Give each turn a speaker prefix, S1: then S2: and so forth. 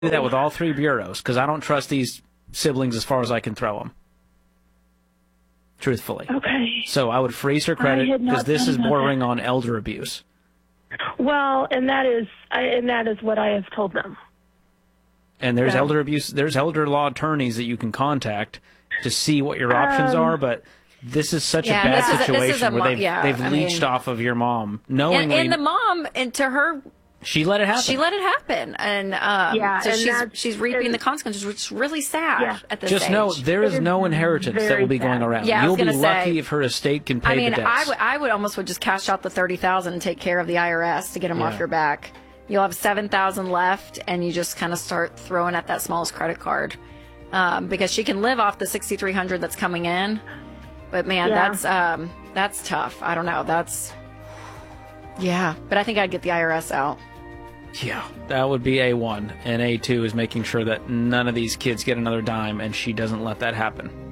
S1: do that with all three bureaus because I don't trust these siblings as far as I can throw them. Truthfully.
S2: Okay.
S1: So I would freeze her credit because this is bordering on elder abuse.
S2: Well, and that is what I have told them.
S1: And there's elder abuse. There's elder law attorneys that you can contact to see what your options are. But this is such a bad situation where they've leached off of your mom knowingly.
S3: And the mom, and to her,
S1: she let it happen.
S3: She let it happen, and so she's reaping the consequences, which is really sad at this
S1: Just
S3: age.
S1: know there is no inheritance that will be going around.
S3: Yeah,
S1: You'll be lucky if her estate can pay the debts.
S3: I would almost just cash out the $30,000 and take care of the IRS to get them off your back. You'll have $7,000 left, and you just kind of start throwing at that smallest credit card because she can live off the $6,300 that's coming in. But man, that's tough. I don't know. But I think I'd get the IRS out.
S1: Yeah, that would be A1. And A2 is making sure that none of these kids get another dime, and she doesn't let that happen.